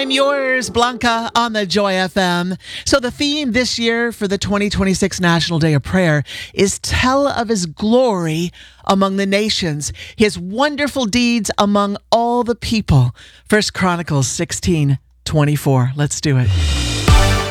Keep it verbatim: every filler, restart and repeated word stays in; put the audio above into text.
I'm yours, Blanca, on the Joy F M. So the theme this year for the twenty twenty-six National Day of Prayer is Tell of His Glory among the nations, His wonderful deeds among all the people. First Chronicles sixteen twenty-four. Let's do it.